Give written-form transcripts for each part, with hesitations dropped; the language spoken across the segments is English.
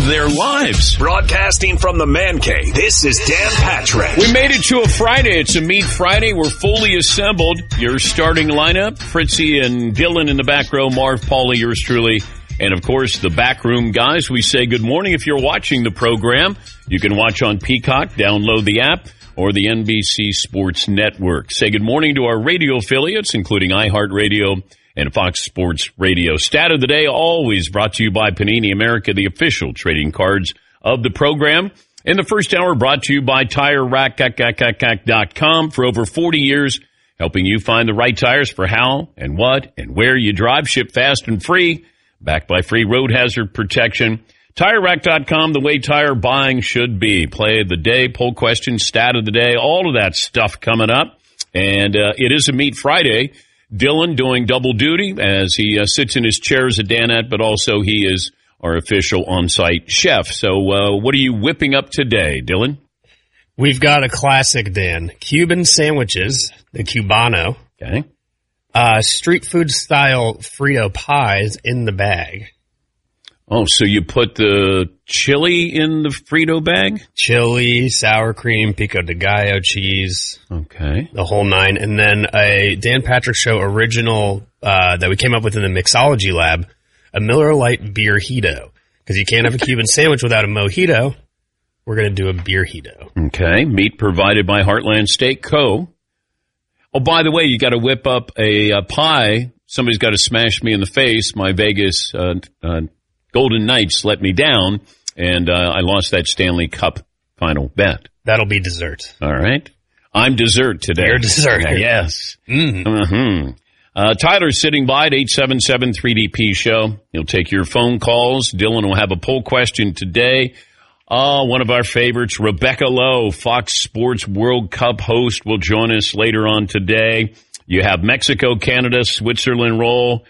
their lives. Broadcasting from the Man Cave, this is Dan Patrick. We made it to a Friday. It's a Meat Friday. We're fully assembled. Your starting lineup, Fritzy and Dylan in the back row, Marv, Paulie, yours truly, and of course the backroom guys. We say good morning. If you're watching the program, you can watch on Peacock, download the app, or the NBC Sports Network. Say good morning to our radio affiliates, including iHeartRadio and Fox Sports Radio. Stat of the day, always brought to you by Panini America, the official trading cards of the program. In the first hour, brought to you by TireRack.com for over 40 years, helping you find the right tires for how and what and where you drive. Ship fast and free, backed by free road hazard protection. TireRack.com, the way tire buying should be. Play of the day, poll question, stat of the day, all of that stuff coming up. And it is a Meat Friday. Dylan doing double duty as he sits in his chair as a Danette, but also he is our official on-site chef. So what are you whipping up today, Dylan? We've got a classic, Dan. Cuban sandwiches, the Cubano. Okay. Street food style Frito pies in the bag. Oh, so you put the chili in the Frito bag? Chili, sour cream, pico de gallo cheese. Okay. The whole nine. And then a Dan Patrick Show original that we came up with in the mixology lab, a Miller Lite Beerhito. Because you can't have a Cuban sandwich without a mojito. We're going to do a Beerhito. Okay. Meat provided by Heartland Steak Co. Oh, by the way, you got to whip up a pie. Somebody's got to smash me in the face. My Vegas Golden Knights let me down, and I lost that Stanley Cup final bet. That'll be dessert. All right. I'm dessert today. You're dessert. Yes. Tyler's sitting by at 877-3DP-SHOW. He'll take your phone calls. Dylan will have a poll question today. One of our favorites, Rebecca Lowe, Fox Sports World Cup host, will join us later on today. You have Mexico, Canada, Switzerland roll,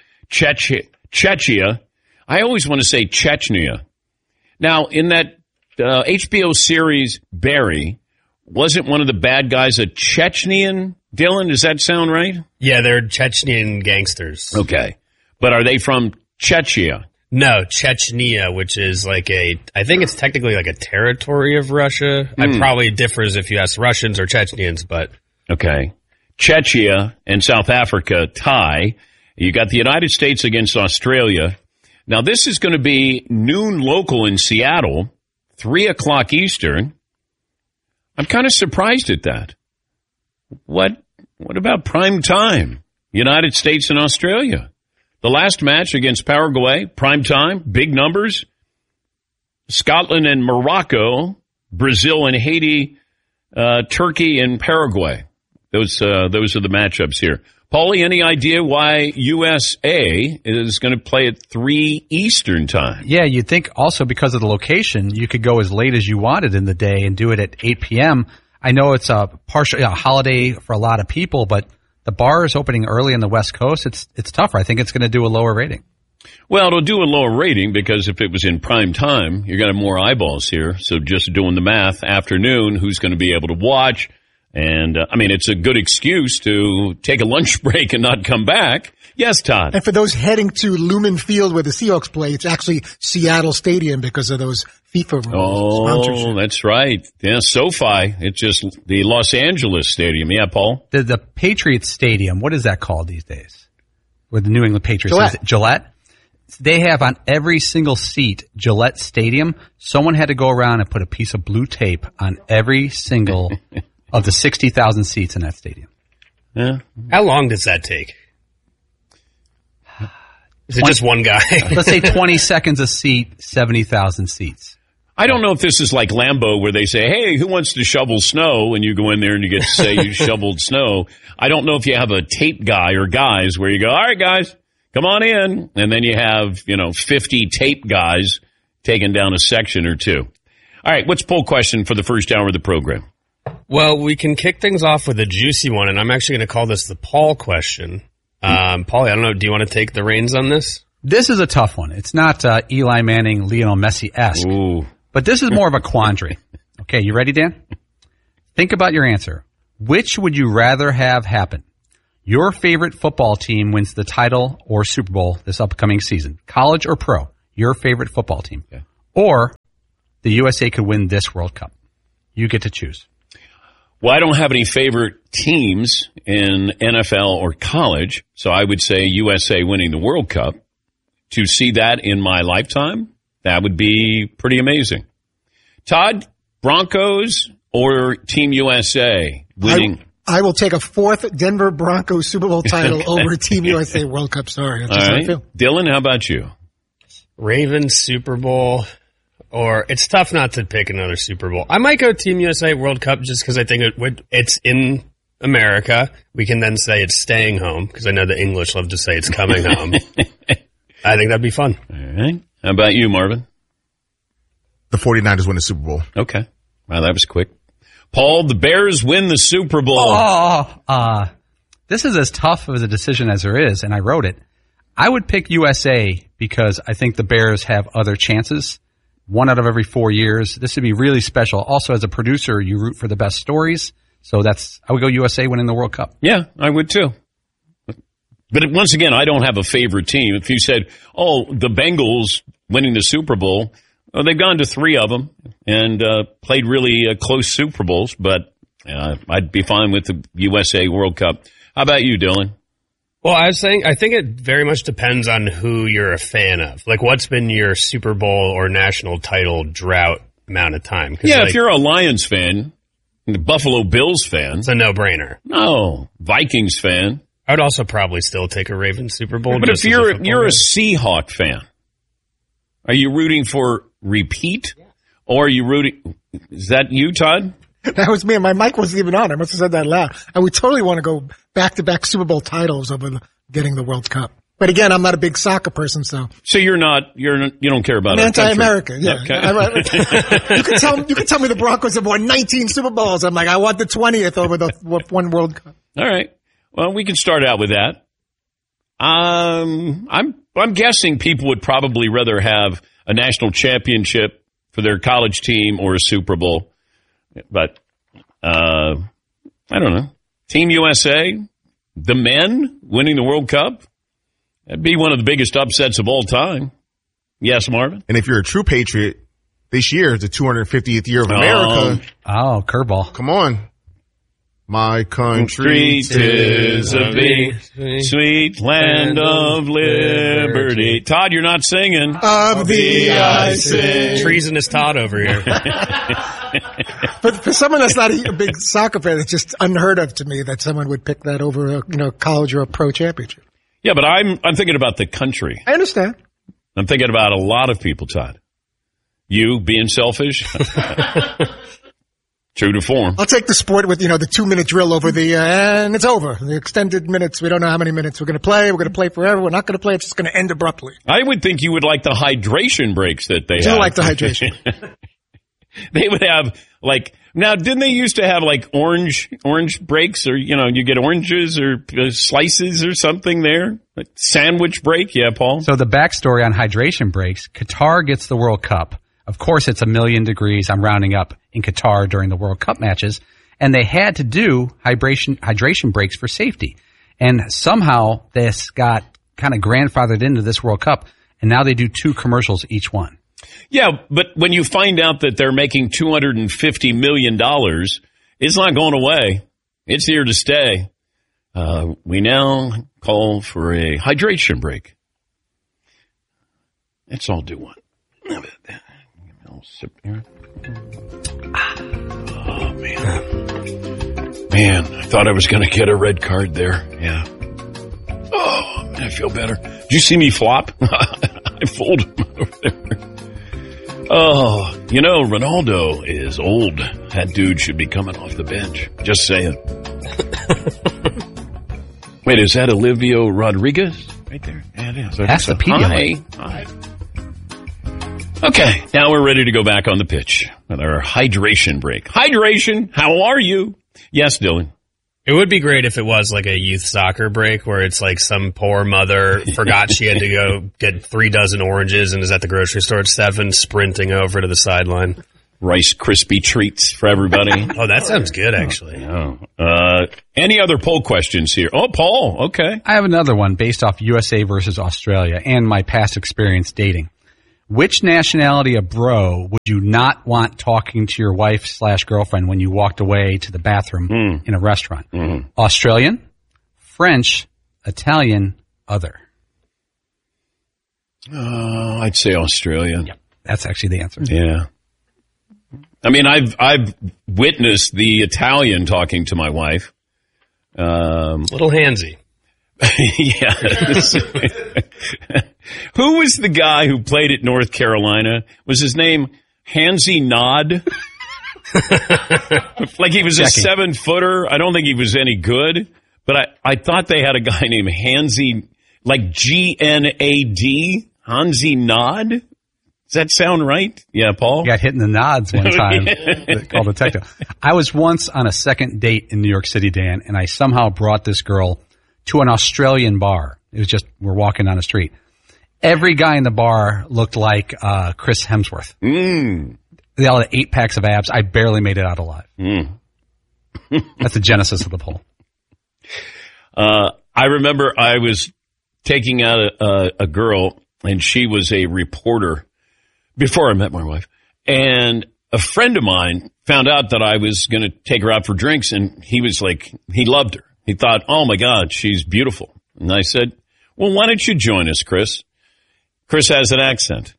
Czechia. I always want to say Chechnya. Now, in that HBO series, Barry, wasn't one of the bad guys a Chechnyan? Dylan, does that sound right? Yeah, they're Chechnyan gangsters. Okay. But are they from Czechia? No, Chechnya, which is I think it's technically like a territory of Russia. It probably differs if you ask Russians or Chechnyans, but. Okay. Czechia and South Africa tie. You got the United States against Australia. Now, this is going to be noon local in Seattle, 3 o'clock Eastern. I'm kind of surprised at that. What about prime time? United States and Australia. The last match against Paraguay, prime time, big numbers. Scotland and Morocco, Brazil and Haiti, Turkey and Paraguay. Those are the matchups here. Paulie, any idea why USA is going to play at 3 Eastern time? Yeah, you'd think also because of the location, you could go as late as you wanted in the day and do it at 8 p.m. I know it's a partial holiday for a lot of people, but the bar is opening early on the West Coast. It's tougher. I think it's going to do a lower rating. Well, it'll do a lower rating because if it was in prime time, you're going to have more eyeballs here. So just doing the math, afternoon, who's going to be able to watch? And, it's a good excuse to take a lunch break and not come back. Yes, Todd. And for those heading to Lumen Field where the Seahawks play, it's actually Seattle Stadium because of those FIFA rules. Oh, that's right. Yeah, SoFi. It's just the Los Angeles Stadium. Yeah, Paul? The Patriots Stadium, what is that called these days? Where the New England Patriots Gillette. Gillette? They have on every single seat, Gillette Stadium, someone had to go around and put a piece of blue tape on every single of the 60,000 seats in that stadium. Yeah. How long does that take? Is it just one guy? Let's say 20 seconds a seat, 70,000 seats. I don't know if this is like Lambeau where they say, hey, who wants to shovel snow? And you go in there and you get to say you shoveled snow. I don't know if you have a tape guy or guys where you go, all right, guys, come on in. And then you have, 50 tape guys taking down a section or two. All right, what's poll question for the first hour of the program? Well, we can kick things off with a juicy one, and I'm actually going to call this the Paul question. Paulie, I don't know, do you want to take the reins on this? This is a tough one. It's not Eli Manning, Lionel Messi-esque, but this is more of a quandary. Okay, you ready, Dan? Think about your answer. Which would you rather have happen? Your favorite football team wins the title or Super Bowl this upcoming season, college or pro, your favorite football team. Okay. Or the USA could win this World Cup? You get to choose. Well, I don't have any favorite teams in NFL or college, so I would say USA winning the World Cup. To see that in my lifetime, that would be pretty amazing. Todd, Broncos or Team USA winning? I will take a fourth Denver Broncos Super Bowl title over Team USA World Cup. Sorry. That's just how I feel. Dylan, how about you? Ravens Super Bowl, or it's tough not to pick another Super Bowl. I might go Team USA World Cup just because I think it's in America. We can then say it's staying home because I know the English love to say it's coming home. I think that'd be fun. All right. How about you, Marvin? The 49ers win the Super Bowl. Okay. Wow, that was quick. Paul, the Bears win the Super Bowl. This is as tough of a decision as there is, and I wrote it. I would pick USA because I think the Bears have other chances. 1 out of every 4 years. This would be really special. Also, as a producer, you root for the best stories. So I would go USA winning the World Cup. Yeah, I would too. But once again, I don't have a favorite team. If you said, the Bengals winning the Super Bowl, they've gone to 3 of them and played really close Super Bowls, but I'd be fine with the USA World Cup. How about you, Dylan? Well, I was saying, I think it very much depends on who you're a fan of. Like, what's been your Super Bowl or national title drought amount of time? Yeah, if you're a Lions fan, a Buffalo Bills fan. It's a no-brainer. No, Vikings fan. I would also probably still take a Ravens Super Bowl. But if you're a Seahawk fan, are you rooting for repeat? Or are you rooting... Is that you, Todd? That was me, and my mic wasn't even on. I must have said that loud. I would totally want to go back-to-back Super Bowl titles over getting the World Cup. But again, I'm not a big soccer person, so. So you don't care about I'm anti-American, yeah. Okay. You can tell me the Broncos have won 19 Super Bowls. I'm like, I want the 20th over the one World Cup. All right. Well, we can start out with that. I'm guessing people would probably rather have a national championship for their college team or a Super Bowl. But I don't know. Team USA, the men winning the World Cup, that'd be one of the biggest upsets of all time. Yes, Marvin? And if you're a true patriot, this year is the 250th year of America. Oh, curveball. Come on. My country, 'tis of thee, sweet land of liberty. Todd, you're not singing. Of thee I sing. Treasonous Todd over here. But for someone that's not a big soccer fan, it's just unheard of to me that someone would pick that over a college or a pro championship. Yeah, but I'm thinking about the country. I understand. I'm thinking about a lot of people, Todd. You being selfish. True to form. I'll take the sport with, the 2-minute drill over and it's over. The extended minutes, we don't know how many minutes we're going to play. We're going to play forever. We're not going to play. It's just going to end abruptly. I would think you would like the hydration breaks that they have. I do like the hydration. They would have, now, didn't they used to have, orange breaks or, you get oranges or slices or something there? Like sandwich break? Yeah, Paul? So the backstory on hydration breaks, Qatar gets the World Cup. Of course, it's 1,000,000 degrees. I'm rounding up in Qatar during the World Cup matches. And they had to do hydration breaks for safety. And somehow this got kind of grandfathered into this World Cup. And now they do 2 commercials each one. Yeah, but when you find out that they're making $250 million, it's not going away. It's here to stay. We now call for a hydration break. Let's all do one. I'll sip here. Oh, man, I thought I was going to get a red card there. Yeah. Oh, man, I feel better. Did you see me flop? I folded over there. Oh, Ronaldo is old. That dude should be coming off the bench. Just saying. Wait, is that Olivia Rodriguez? Right there. Yeah, it is. That's the Pedialyte. Hi. Okay, now we're ready to go back on the pitch with our hydration break. Hydration, how are you? Yes, Dylan. It would be great if it was like a youth soccer break where it's like some poor mother forgot she had to go get 3 dozen oranges and is at the grocery store at 7 sprinting over to the sideline. Rice Krispie treats for everybody. Oh, that sounds good, actually. Any other poll questions here? Oh, Paul, okay. I have another one based off USA versus Australia and my past experience dating. Which nationality of bro would you not want talking to your wife/girlfriend when you walked away to the bathroom in a restaurant? Australian, French, Italian, other. I'd say Australia. Yep, that's actually the answer. Yeah. I mean, I've witnessed the Italian talking to my wife. Little handsy. Yeah. Who was the guy who played at North Carolina? Was his name Hansi Nod? Like he was a 7-footer. I don't think he was any good, but I thought they had a guy named Hansi, like G-N-A-D, Hansi Nod. Does that sound right? Yeah, Paul? Got hit in the nods one time. Called a detective. I was once on a second date in New York City, Dan, and I somehow brought this girl to an Australian bar. It was just, we're walking down the street. Every guy in the bar looked like Chris Hemsworth. They all had 8 packs of abs. I barely made it out alive. That's the genesis of the poll. I remember I was taking out a girl, and she was a reporter before I met my wife. And a friend of mine found out that I was going to take her out for drinks, and he was like, he loved her. He thought, oh, my God, she's beautiful. And I said, well, why don't you join us, Chris? Chris has an accent.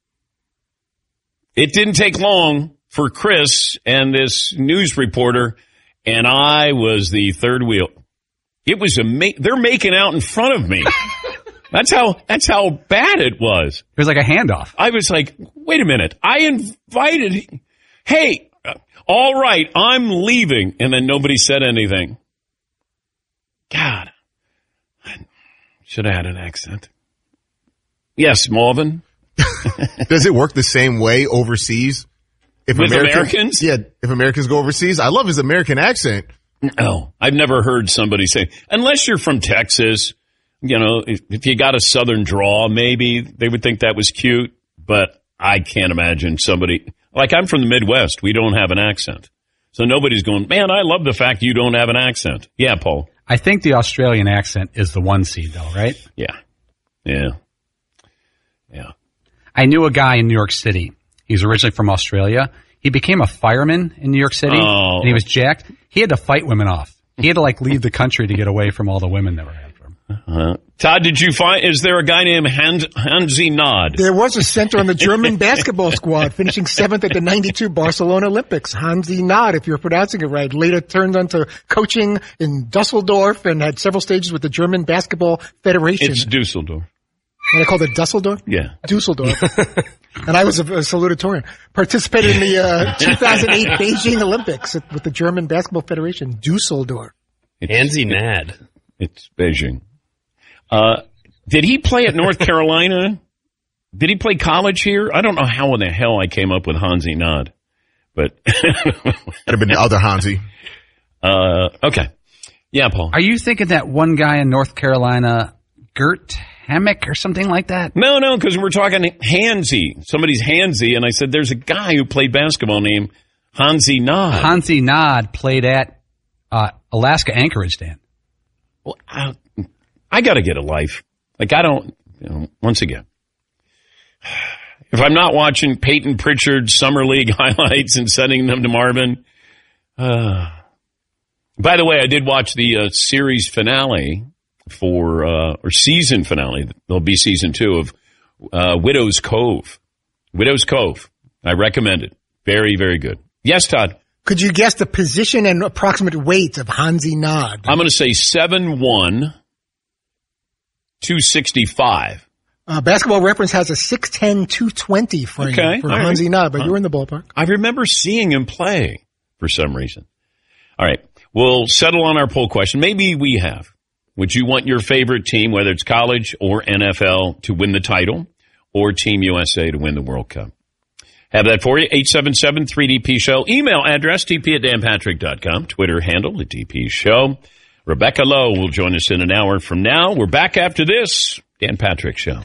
It didn't take long for Chris and this news reporter, and I was the third wheel. It was they're making out in front of me. That's how bad it was. It was like a handoff. I was like, wait a minute. I invited, hey, all right, I'm leaving. And then nobody said anything. God, I should have had an accent. Yes, Marvin. Does it work the same way overseas? With Americans? Yeah, if Americans go overseas. I love his American accent. No, I've never heard somebody say, unless you're from Texas, you know, if you got a southern drawl, maybe they would think that was cute, but I can't imagine somebody, like I'm from the Midwest, we don't have an accent. So nobody's going, man, I love the fact you don't have an accent. Yeah, Paul. I think the Australian accent is the one seed though, right? Yeah. I knew a guy in New York City. He's originally from Australia. He became a fireman in New York City, and he was jacked. He had to fight women off. He had to leave the country to get away from all the women that were after him. Todd, did you find, is there a guy named Hansi Nod? There was a center on the German basketball squad, finishing 7th at the 92 Barcelona Olympics. Hansi Nod, if you're pronouncing it right, later turned onto coaching in Dusseldorf and had several stages with the German Basketball Federation. It's Dusseldorf. What I call it, Dusseldorf? Yeah. Dusseldorf. And I was a salutatorian. Participated in the 2008 Beijing Olympics with the German Basketball Federation, Dusseldorf. Hansi Nad. It's Beijing. Did he play at North Carolina? Did he play college here? I don't know how in the hell I came up with Hansi Nod, but that'd have been the other Hansi. Okay. Yeah, Paul. Are you thinking that one guy in North Carolina, Gert Hammock or something like that? No, because we're talking Hansi. Somebody's Hansi, and I said there's a guy who played basketball named Hansi Nod. Hansi Nod played at Alaska Anchorage, Dan. Well, I got to get a life. Like, I don't, once again, if I'm not watching Peyton Pritchard Summer League highlights and sending them to Marvin. By the way, I did watch the series finale or season finale. There'll be season 2 of Widow's Cove. Widow's Cove. I recommend it. Very, very good. Yes, Todd. Could you guess the position and approximate weight of Hansi Nod? I'm going to say 7'1", 265. Basketball Reference has a 6'10", 220 frame for Hansi Nod, but you're in the ballpark. I remember seeing him play for some reason. All right. We'll settle on our poll question. Maybe we have. Would you want your favorite team, whether it's college or NFL, to win the title, or Team USA to win the World Cup? Have that for you. 877-3DP-SHOW. Email address, dp@danpatrick.com. Twitter handle, the DP Show. Rebecca Lowe will join us in an hour from now. We're back after this. Dan Patrick Show.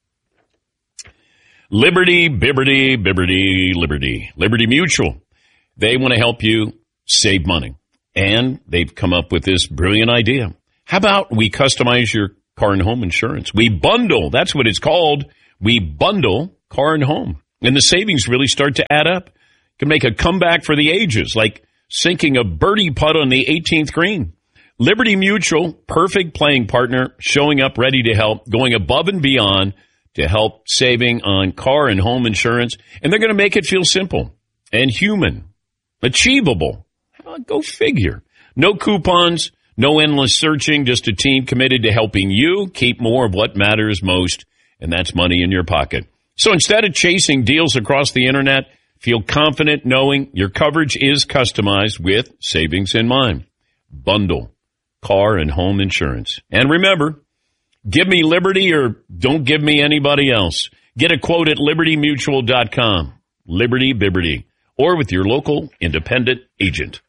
Liberty, Bibberty, Bibberty, Liberty. Liberty Mutual. They want to help you save money. And they've come up with this brilliant idea. How about we customize your car and home insurance? We bundle. That's what it's called. We bundle car and home. And the savings really start to add up. You can make a comeback for the ages, like sinking a birdie putt on the 18th green. Liberty Mutual, perfect playing partner, showing up ready to help, going above and beyond to help saving on car and home insurance. And they're going to make it feel simple and human, achievable. Go figure. No coupons, no endless searching, just a team committed to helping you keep more of what matters most, and that's money in your pocket. So instead of chasing deals across the internet, feel confident knowing your coverage is customized with savings in mind. Bundle car and home insurance. And remember, give me Liberty or don't give me anybody else. Get a quote at libertymutual.com. Liberty Bibberty. Or with your local independent agent.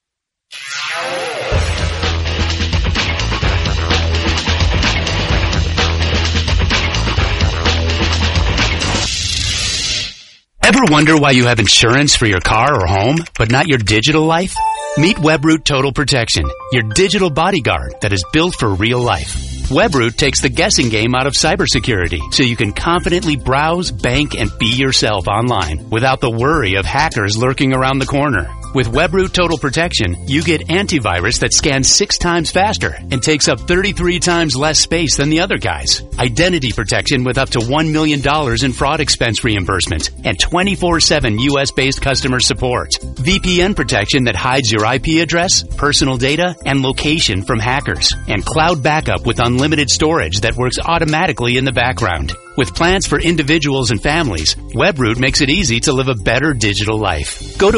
Ever wonder why you have insurance for your car or home, but not your digital life? Meet Webroot Total Protection, your digital bodyguard that is built for real life. Webroot takes the guessing game out of cybersecurity, so you can confidently browse, bank, and be yourself online without the worry of hackers lurking around the corner. With Webroot Total Protection, you get antivirus that scans 6 times faster and takes up 33 times less space than the other guys. Identity protection with up to $1 million in fraud expense reimbursement and 24/7 U.S.-based customer support. VPN protection that hides your IP address, personal data, and location from hackers. And cloud backup with unlimited storage that works automatically in the background. With plans for individuals and families, Webroot makes it easy to live a better digital life. Go to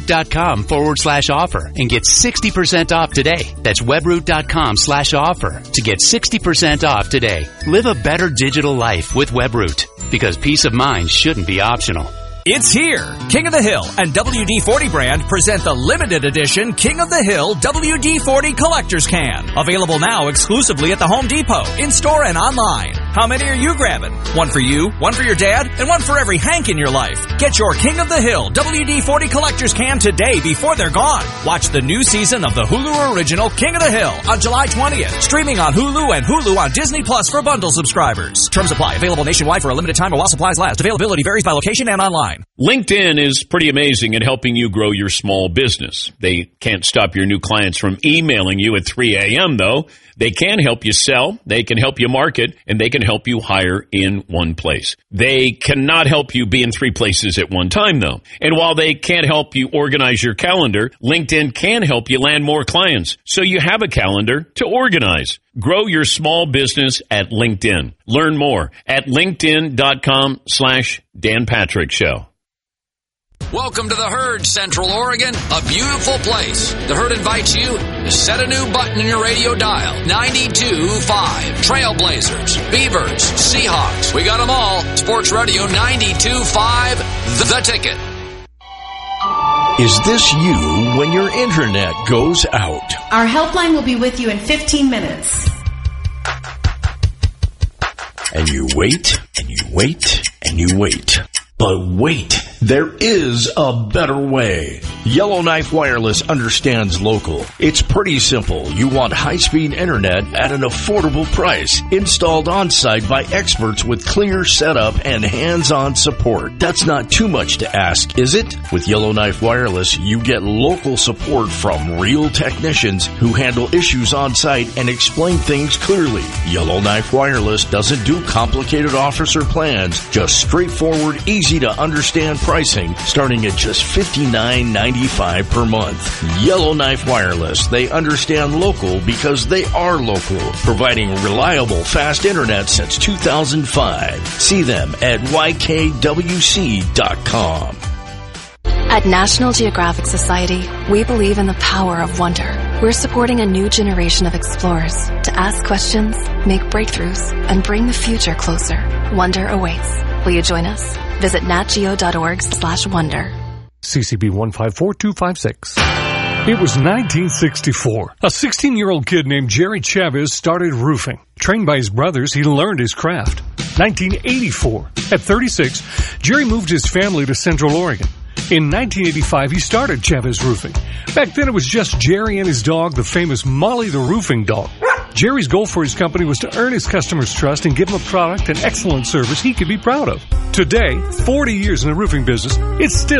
webroot.com/offer and get 60% off today. That's webroot.com/offer to get 60% off today. Live a better digital life with Webroot, because peace of mind shouldn't be optional. It's here. King of the Hill and WD-40 brand present the limited edition King of the Hill WD-40 Collector's Can. Available now exclusively at the Home Depot, in-store and online. How many are you grabbing? One for you, one for your dad, and one for every Hank in your life. Get your King of the Hill WD-40 Collector's Can today before they're gone. Watch the new season of the Hulu original King of the Hill on July 20th. Streaming on Hulu and Hulu on Disney Plus for bundle subscribers. Terms apply. Available nationwide for a limited time or while supplies last. Availability varies by location and online. LinkedIn is pretty amazing at helping you grow your small business. They can't stop your new clients from emailing you at 3 a.m., though. They can help you sell, they can help you market, and they can help you hire in one place. They cannot help you be in 3 places at one time, though. And while they can't help you organize your calendar, LinkedIn can help you land more clients, so you have a calendar to organize. Grow your small business at LinkedIn. Learn more at linkedin.com/Dan Patrick Show. Welcome to the Herd, Central Oregon, a beautiful place. The Herd invites you to set a new button in your radio dial. 92.5. Trailblazers, Beavers, Seahawks. We got them all. Sports Radio 92.5. The Ticket. Is this you when your internet goes out? Our helpline will be with you in 15 minutes. And you wait, and you wait, and you wait. But wait, there is a better way. Yellowknife Wireless understands local. It's pretty simple. You want high-speed internet at an affordable price, installed on-site by experts with clear setup and hands-on support. That's not too much to ask, is it? With Yellowknife Wireless, you get local support from real technicians who handle issues on-site and explain things clearly. Yellowknife Wireless doesn't do complicated offers or plans, just straightforward, easy-to-understand pricing starting at just $59.95 per month. Yellowknife Wireless. They understand local because they are local, providing reliable, fast internet since 2005. See them at YKWC.com. At National Geographic Society, we believe in the power of wonder. We're supporting a new generation of explorers to ask questions, make breakthroughs, and bring the future closer. Wonder awaits. Will you join us? Visit natgeo.org/wonder. CCB 154256. It was 1964. A 16-year-old kid named Jerry Chavez started roofing. Trained by his brothers, he learned his craft. 1984. At 36, Jerry moved his family to Central Oregon. In 1985, he started Chavez Roofing. Back then, it was just Jerry and his dog, the famous Molly the Roofing Dog. Jerry's goal for his company was to earn his customers' trust and give them a product and excellent service he could be proud of. Today, 40 years in the roofing business, it's still